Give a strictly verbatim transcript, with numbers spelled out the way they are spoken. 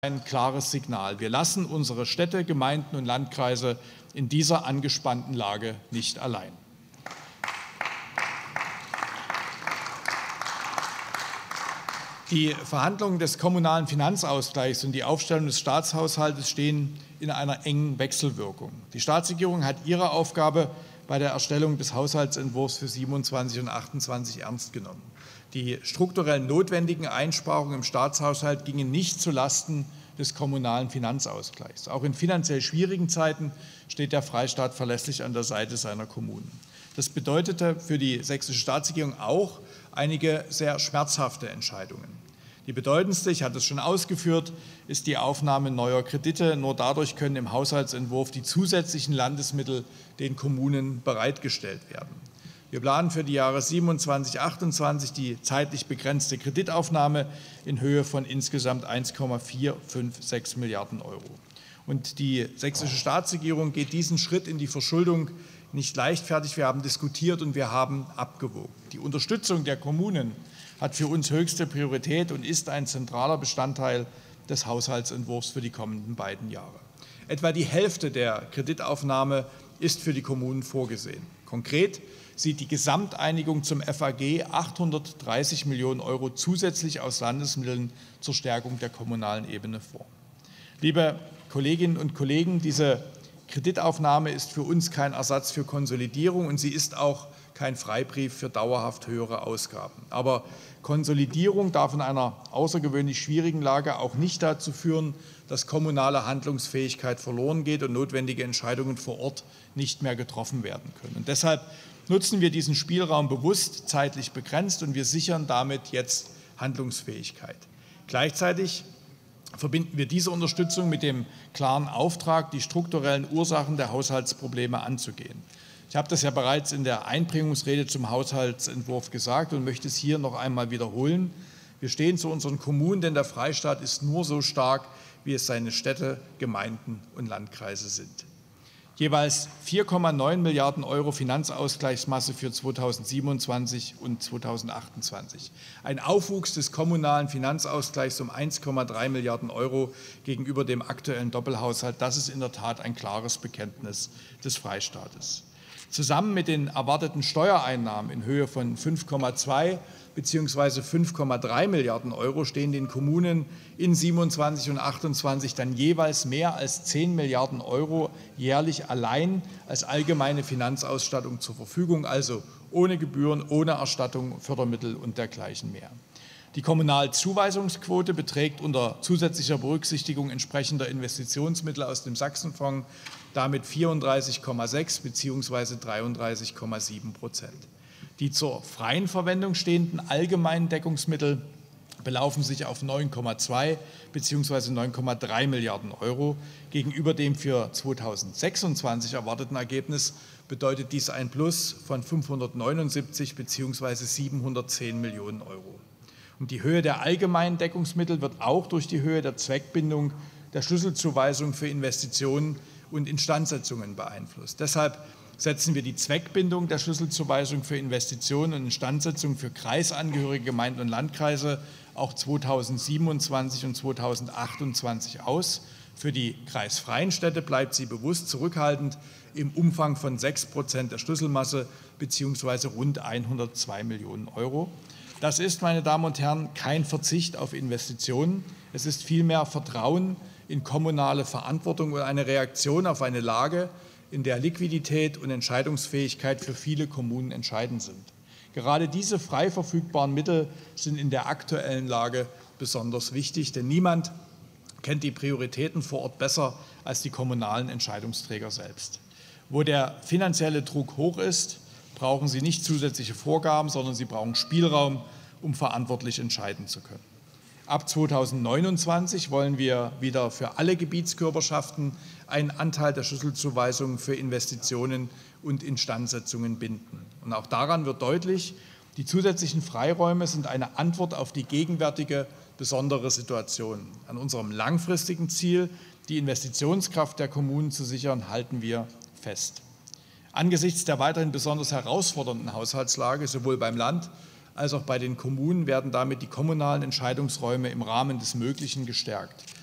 ein klares Signal. Wir lassen unsere Städte, Gemeinden und Landkreise in dieser angespannten Lage nicht allein. Die Verhandlungen des kommunalen Finanzausgleichs und die Aufstellung des Staatshaushaltes stehen in einer engen Wechselwirkung. Die Staatsregierung hat ihre Aufgabe bei der Erstellung des Haushaltsentwurfs für siebenundzwanzig und achtundzwanzig ernst genommen. Die strukturell notwendigen Einsparungen im Staatshaushalt gingen nicht zulasten des kommunalen Finanzausgleichs. Auch in finanziell schwierigen Zeiten steht der Freistaat verlässlich an der Seite seiner Kommunen. Das bedeutete für die sächsische Staatsregierung auch einige sehr schmerzhafte Entscheidungen. Die bedeutendste, ich hatte es schon ausgeführt, ist die Aufnahme neuer Kredite. Nur dadurch können im Haushaltsentwurf die zusätzlichen Landesmittel den Kommunen bereitgestellt werden. Wir planen für die Jahre siebenundzwanzig, achtundzwanzig die zeitlich begrenzte Kreditaufnahme in Höhe von insgesamt eins Komma vier fünf sechs Milliarden Euro. Und die sächsische Staatsregierung geht diesen Schritt in die Verschuldung nicht leichtfertig. Wir haben diskutiert und wir haben abgewogen. Die Unterstützung der Kommunen hat für uns höchste Priorität und ist ein zentraler Bestandteil des Haushaltsentwurfs für die kommenden beiden Jahre. Etwa die Hälfte der Kreditaufnahme ist für die Kommunen vorgesehen. Konkret sieht die Gesamteinigung zum F A G achthundertdreißig Millionen Euro zusätzlich aus Landesmitteln zur Stärkung der kommunalen Ebene vor. Liebe Kolleginnen und Kollegen, diese Kreditaufnahme ist für uns kein Ersatz für Konsolidierung und sie ist auch kein Freibrief für dauerhaft höhere Ausgaben. Aber Konsolidierung darf in einer außergewöhnlich schwierigen Lage auch nicht dazu führen, dass kommunale Handlungsfähigkeit verloren geht und notwendige Entscheidungen vor Ort nicht mehr getroffen werden können. Und deshalb nutzen wir diesen Spielraum bewusst zeitlich begrenzt und wir sichern damit jetzt Handlungsfähigkeit. Gleichzeitig verbinden wir diese Unterstützung mit dem klaren Auftrag, die strukturellen Ursachen der Haushaltsprobleme anzugehen. Ich habe das ja bereits in der Einbringungsrede zum Haushaltsentwurf gesagt und möchte es hier noch einmal wiederholen. Wir stehen zu unseren Kommunen, denn der Freistaat ist nur so stark, wie es seine Städte, Gemeinden und Landkreise sind. Jeweils vier Komma neun Milliarden Euro Finanzausgleichsmasse für zweitausendsiebenundzwanzig und zweitausendachtundzwanzig. Ein Aufwuchs des kommunalen Finanzausgleichs um eins Komma drei Milliarden Euro gegenüber dem aktuellen Doppelhaushalt. Das ist in der Tat ein klares Bekenntnis des Freistaates. Zusammen mit den erwarteten Steuereinnahmen in Höhe von fünf Komma zwei bzw. fünf Komma drei Milliarden Euro stehen den Kommunen in siebenundzwanzig und achtundzwanzig dann jeweils mehr als zehn Milliarden Euro jährlich allein als allgemeine Finanzausstattung zur Verfügung, also ohne Gebühren, ohne Erstattung, Fördermittel und dergleichen mehr. Die Kommunalzuweisungsquote beträgt unter zusätzlicher Berücksichtigung entsprechender Investitionsmittel aus dem Sachsenfonds damit vierunddreißig Komma sechs bzw. dreiunddreißig Komma sieben Prozent. Die zur freien Verwendung stehenden allgemeinen Deckungsmittel belaufen sich auf neun Komma zwei bzw. neun Komma drei Milliarden Euro. Gegenüber dem für zweitausendsechsundzwanzig erwarteten Ergebnis bedeutet dies ein Plus von fünfhundertneunundsiebzig bzw. siebenhundertzehn Millionen Euro. Und die Höhe der allgemeinen Deckungsmittel wird auch durch die Höhe der Zweckbindung der Schlüsselzuweisung für Investitionen und Instandsetzungen beeinflusst. Deshalb setzen wir die Zweckbindung der Schlüsselzuweisung für Investitionen und Instandsetzung für kreisangehörige Gemeinden und Landkreise auch zweitausendsiebenundzwanzig und zweitausendachtundzwanzig aus. Für die kreisfreien Städte bleibt sie bewusst zurückhaltend im Umfang von sechs Prozent der Schlüsselmasse bzw. rund hundertzwei Millionen Euro. Das ist, meine Damen und Herren, kein Verzicht auf Investitionen. Es ist vielmehr Vertrauen in kommunale Verantwortung und eine Reaktion auf eine Lage, in der Liquidität und Entscheidungsfähigkeit für viele Kommunen entscheidend sind. Gerade diese frei verfügbaren Mittel sind in der aktuellen Lage besonders wichtig, denn niemand kennt die Prioritäten vor Ort besser als die kommunalen Entscheidungsträger selbst. Wo der finanzielle Druck hoch ist, brauchen sie nicht zusätzliche Vorgaben, sondern sie brauchen Spielraum, um verantwortlich entscheiden zu können. Ab zweitausendneunundzwanzig wollen wir wieder für alle Gebietskörperschaften einen Anteil der Schlüsselzuweisungen für Investitionen und Instandsetzungen binden. Und auch daran wird deutlich, die zusätzlichen Freiräume sind eine Antwort auf die gegenwärtige besondere Situation. An unserem langfristigen Ziel, die Investitionskraft der Kommunen zu sichern, halten wir fest. Angesichts der weiterhin besonders herausfordernden Haushaltslage, sowohl beim Land als auch bei den Kommunen, werden damit die kommunalen Entscheidungsräume im Rahmen des Möglichen gestärkt.